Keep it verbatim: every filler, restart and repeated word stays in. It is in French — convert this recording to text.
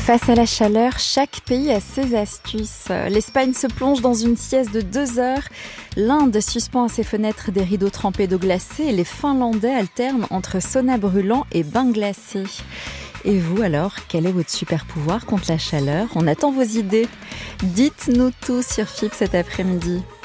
Face à la chaleur, chaque pays a ses astuces. L'Espagne se plonge dans une sieste de deux heures. L'Inde suspend à ses fenêtres des rideaux trempés d'eau glacée et les Finlandais alternent entre sauna brûlant et bain glacé. Et vous alors, quel est votre super pouvoir contre la chaleur ? On attend vos idées. Dites-nous tout sur F I B cet après-midi.